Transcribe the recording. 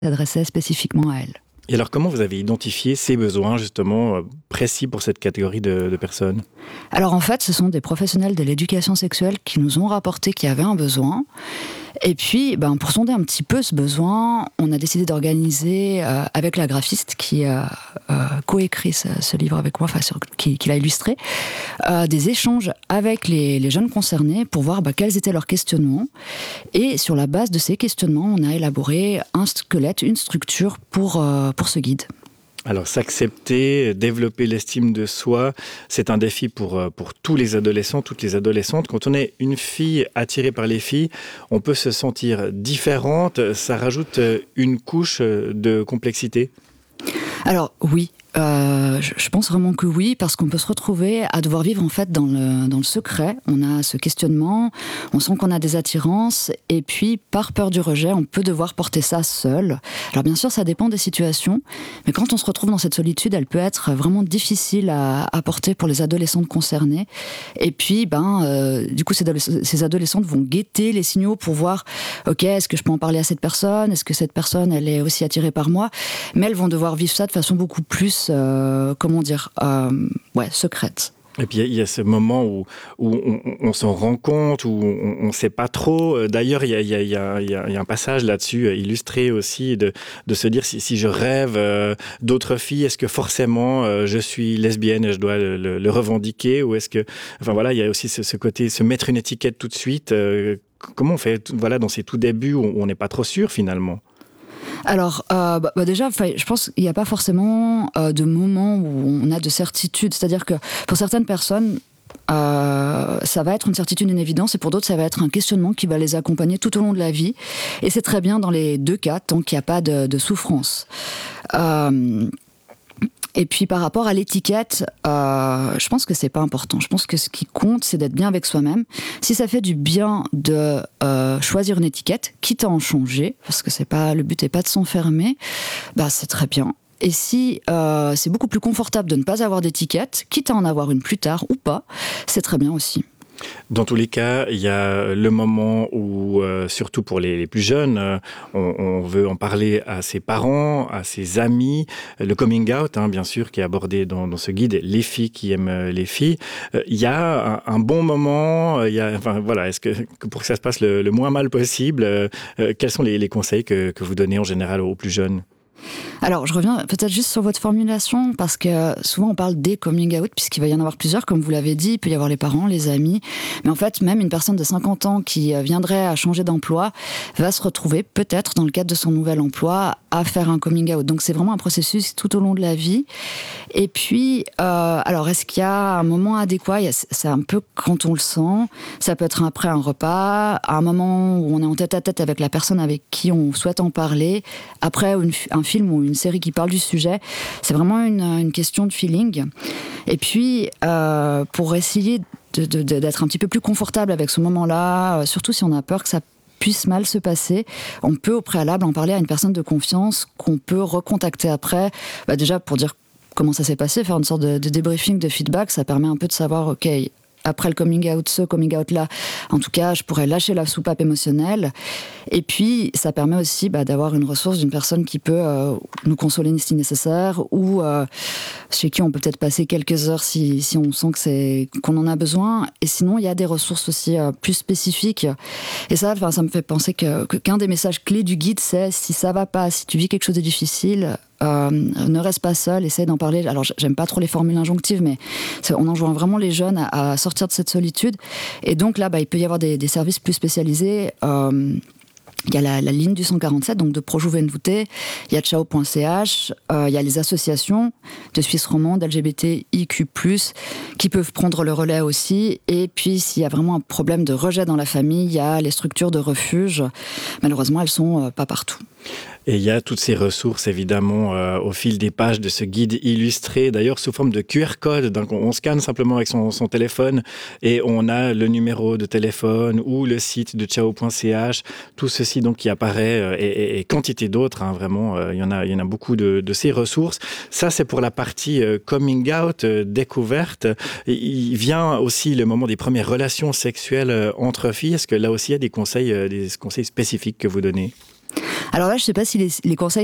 s'adressait spécifiquement à elles. Et alors, comment vous avez identifié ces besoins, justement, précis pour cette catégorie de personnes ? Alors en fait, ce sont des professionnels de l'éducation sexuelle qui nous ont rapporté qu'il y avait un besoin. Et puis, pour sonder un petit peu ce besoin, on a décidé d'organiser, avec la graphiste qui a coécrit ce livre avec moi, qui l'a illustré, des échanges avec les jeunes concernés pour voir quels étaient leurs questionnements. Et sur la base de ces questionnements, on a élaboré un squelette, une structure pour ce guide. Alors, s'accepter, développer l'estime de soi, c'est un défi pour tous les adolescents, toutes les adolescentes. Quand on est une fille attirée par les filles, on peut se sentir différente. Ça rajoute une couche de complexité. Alors, oui. Je pense vraiment que oui, parce qu'on peut se retrouver à devoir vivre en fait dans le secret. On a ce questionnement, on sent qu'on a des attirances, et puis par peur du rejet, on peut devoir porter ça seul. Alors bien sûr, ça dépend des situations, mais quand on se retrouve dans cette solitude, elle peut être vraiment difficile à porter pour les adolescentes concernées. Et puis, du coup, ces adolescentes vont guetter les signaux pour voir, ok, est-ce que je peux en parler à cette personne ? Est-ce que cette personne, elle est aussi attirée par moi ? Mais elles vont devoir vivre ça de façon beaucoup plus secrète. Et puis il y a ce moment où on s'en rend compte, où on ne sait pas trop. D'ailleurs, il y a un passage là-dessus illustré aussi de se dire si je rêve d'autres filles, est-ce que forcément je suis lesbienne et je dois le revendiquer, ou est-ce que, il y a aussi ce côté, se mettre une étiquette tout de suite. Comment on fait dans ces tout débuts où on n'est pas trop sûr finalement? Alors, déjà, je pense qu'il n'y a pas forcément de moment où on a de certitude. C'est-à-dire que pour certaines personnes, ça va être une certitude, une évidence, et pour d'autres, ça va être un questionnement qui va les accompagner tout au long de la vie. Et c'est très bien dans les deux cas, tant qu'il n'y a pas de souffrance. Et puis par rapport à l'étiquette, je pense que c'est pas important. Je pense que ce qui compte, c'est d'être bien avec soi-même. Si ça fait du bien de choisir une étiquette, quitte à en changer, parce que le but n'est pas de s'enfermer, c'est très bien. Et si c'est beaucoup plus confortable de ne pas avoir d'étiquette, quitte à en avoir une plus tard ou pas, c'est très bien aussi. Dans tous les cas, il y a le moment où, surtout pour les plus jeunes, on veut en parler à ses parents, à ses amis. Le coming out, bien sûr, qui est abordé dans ce guide, les filles qui aiment les filles. Il y a un bon moment, est-ce que pour que ça se passe le moins mal possible, quels sont les conseils que vous donnez en général aux plus jeunes ? Alors, je reviens peut-être juste sur votre formulation, parce que souvent on parle des coming out, puisqu'il va y en avoir plusieurs, comme vous l'avez dit. Il peut y avoir les parents, les amis. Mais en fait, même une personne de 50 ans qui viendrait à changer d'emploi va se retrouver, peut-être dans le cadre de son nouvel emploi, à faire un coming out. Donc c'est vraiment un processus tout au long de la vie. Et puis, alors est-ce qu'il y a un moment adéquat ? C'est un peu quand on le sent. Ça peut être après un repas, à un moment où on est en tête-à-tête avec la personne avec qui on souhaite en parler, après un film ou une série qui parle du sujet. C'est vraiment une question de feeling. Et puis, pour essayer d'être un petit peu plus confortable avec ce moment-là, surtout si on a peur que ça puisse mal se passer, on peut au préalable en parler à une personne de confiance qu'on peut recontacter après, déjà pour dire comment ça s'est passé, faire une sorte de débriefing, de feedback. Ça permet un peu de savoir, ok, après le coming out, ce coming out-là, en tout cas, je pourrais lâcher la soupape émotionnelle. Et puis, ça permet aussi d'avoir une ressource d'une personne qui peut nous consoler si nécessaire, ou chez qui on peut peut-être passer quelques heures si on sent qu'on en a besoin. Et sinon, il y a des ressources aussi plus spécifiques. Et ça me fait penser qu'un des messages clés du guide, c'est si ça va pas, si tu vis quelque chose de difficile, ne reste pas seul, essaie d'en parler. Alors j'aime pas trop les formules injonctives, mais on enjoint vraiment les jeunes à sortir de cette solitude. Et donc là, il peut y avoir des services plus spécialisés. Il y a la ligne du 147, donc de Projuventuté, il y a ciao.ch, il y a les associations de Suisse romande, LGBTIQ+, qui peuvent prendre le relais aussi. Et puis, s'il y a vraiment un problème de rejet dans la famille, il y a les structures de refuge. Malheureusement, elles sont pas partout. Et il y a toutes ces ressources, évidemment, au fil des pages de ce guide illustré, d'ailleurs sous forme de QR code. Donc on scanne simplement avec son téléphone et on a le numéro de téléphone ou le site de ciao.ch. Tout ceci donc qui apparaît et quantité d'autres, vraiment. Il y en a beaucoup de ces ressources. Ça, c'est pour la partie coming out, découverte. Il vient aussi le moment des premières relations sexuelles entre filles. Est-ce que là aussi, il y a des conseils spécifiques que vous donnez ? Alors là, je sais pas si les conseils